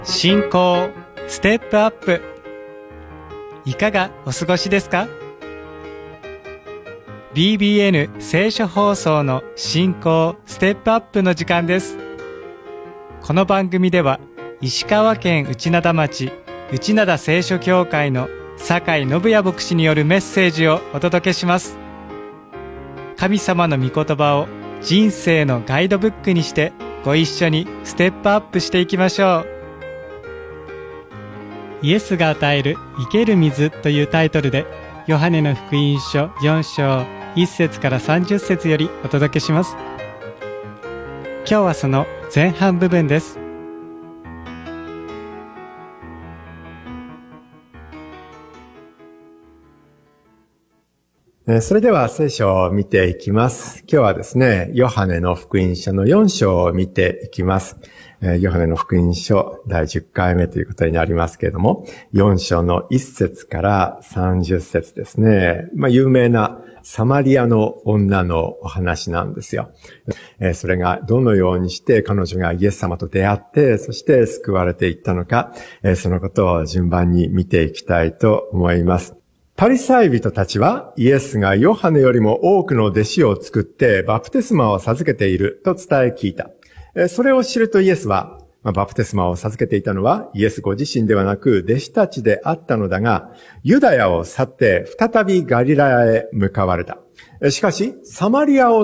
信仰ステップアップ、いかがお過ごしですか？ BBN 聖書放送の信仰ステップアップの時間です。この番組では石川県内灘町内灘聖書教会の酒井信也牧師によるメッセージをお届けします。神様の御言葉を人生のガイドブックにしてご一緒にステップアップしていきましょう。イエスが与える生ける水というタイトルで、ヨハネの福音書4章1節から30節よりお届けします。今日はその前半部分です。 それでは聖書を見ていきます。今日はですね、ヨハネの福音書の4章を見ていきます。ヨハネの福音書第10回目ということになりますけれども、4章の1節から30節ですね。有名なサマリアの女のお話なんですよ。それがどのようにして彼女がイエス様と出会って、そして救われていったのか、そのことを順番に見ていきたいと思います。パリサイ人たちはイエスがヨハネよりも多くの弟子を作ってバプテスマを授けていると伝え聞いた。それを知るとイエスは、バプテスマを授けていたのはイエスご自身ではなく弟子たちであったのだが、ユダヤを去って再びガリラヤへ向かわれた。しかしサマリアを